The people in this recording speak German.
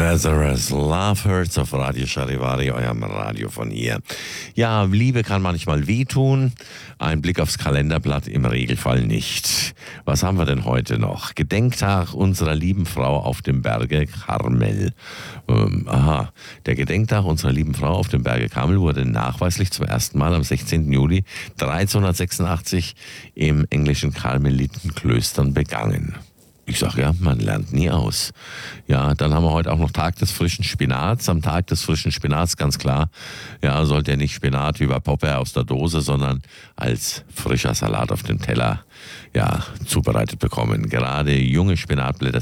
Lazarus Love Hurts auf Radio Charivari, eurem Radio von hier. Ja, Liebe kann manchmal wehtun, ein Blick aufs Kalenderblatt im Regelfall nicht. Was haben wir denn heute noch? Gedenktag unserer lieben Frau auf dem Berge Karmel. Der Gedenktag unserer lieben Frau auf dem Berge Karmel wurde nachweislich zum ersten Mal am 16. Juli 1386 im englischen Karmelitenklöstern begangen. Ich sage ja, man lernt nie aus. Ja, dann haben wir heute auch noch Tag des frischen Spinats. Am Tag des frischen Spinats, ganz klar, ja, sollte er nicht Spinat wie bei Popeye aus der Dose, sondern als frischer Salat auf dem Teller, ja, zubereitet bekommen. Gerade junge Spinatblätter